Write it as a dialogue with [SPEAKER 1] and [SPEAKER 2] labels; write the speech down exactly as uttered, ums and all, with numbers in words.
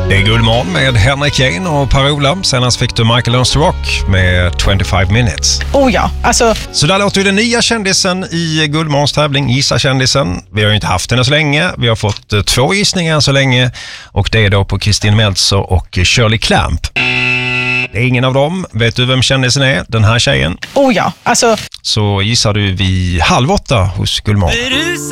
[SPEAKER 1] Det är Guldmorgon med Henrik Kane och Per-Ola. Senast fick du Michael Learns to Rock med tjugofem minutes.
[SPEAKER 2] Oh ja, alltså...
[SPEAKER 1] Så där låter ju den nya kändisen i Guldmorgons tävling, Gissa kändisen. Vi har ju inte haft den så länge. Vi har fått uh, två gissningar än så länge. Och det är då på Kristin Meltzer och Shirley Clamp. Det är ingen av dem. Vet du vem kändisen är? Den här tjejen.
[SPEAKER 2] Oh ja, alltså...
[SPEAKER 1] Så gissar du vid halv åtta hos Guldmorgon.